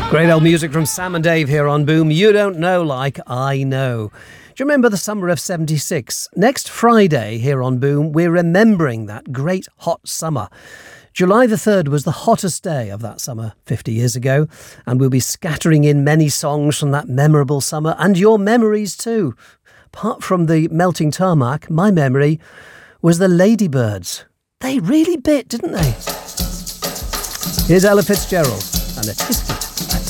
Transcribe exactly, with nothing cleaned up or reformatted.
Great old music from Sam and Dave here on Boom. You don't know like I know. Do you remember the summer of seventy-six? Next Friday here on Boom, we're remembering that great hot summer. July the third was the hottest day of that summer fifty years ago, and we'll be scattering in many songs from that memorable summer and your memories too. Apart from the melting tarmac, my memory was the Ladybirds. They really bit, didn't they? Here's Ella Fitzgerald and a History.